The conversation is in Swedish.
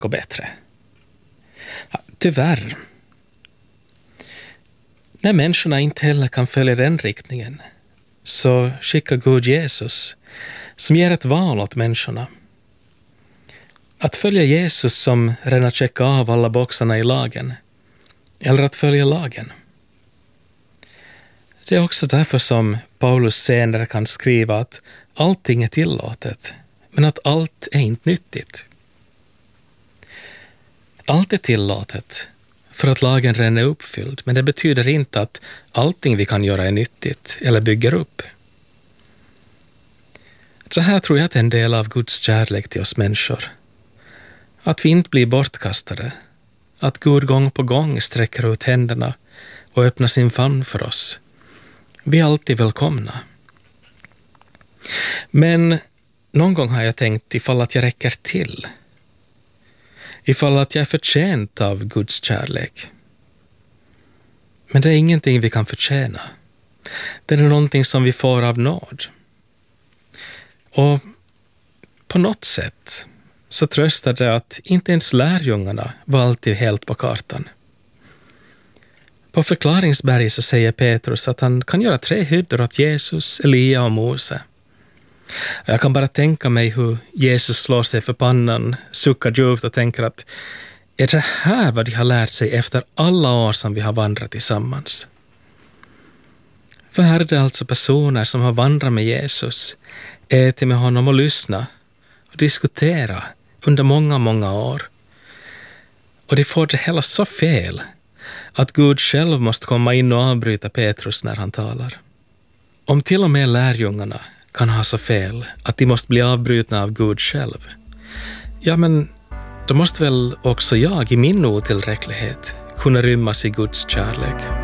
och bättre. Ja, tyvärr. När människorna inte heller kan följa den riktningen så skickar Gud Jesus som ger ett val åt människorna. Att följa Jesus som redan checkar av alla boxarna i lagen eller att följa lagen. Det är också därför som Paulus senare kan skriva att allting är tillåtet men att allt är inte nyttigt. Allt är tillåtet för att lagen redan är uppfylld, men det betyder inte att allting vi kan göra är nyttigt eller bygger upp. Så här tror jag att det är en del av Guds kärlek till oss människor. Att vi inte blir bortkastade. Att Gud gång på gång sträcker ut händerna och öppnar sin famn för oss. Vi är alltid välkomna. Men någon gång har jag tänkt ifall att jag räcker till. Ifall att jag är förtjänt av Guds kärlek. Men det är ingenting vi kan förtjäna. Det är någonting som vi får av nåd. Och på något sätt så tröstar det att inte ens lärjungarna var alltid helt på kartan. På förklaringsberg så säger Petrus att han kan göra 3 hyddor åt Jesus, Elia och Mose. Jag kan bara tänka mig hur Jesus slår sig för pannan, suckar djupt och tänker att är det här vad de har lärt sig efter alla år som vi har vandrat tillsammans? För här är det alltså personer som har vandrat med Jesus, ätit med honom och lyssnat och diskuterat under många, många år. Och de får det hela så fel att Gud själv måste komma in och avbryta Petrus när han talar. Om till och med lärjungarna kan ha så fel att de måste bli avbrutna av Gud själv, ja men då måste väl också jag i min otillräcklighet kunna rymmas i Guds kärlek.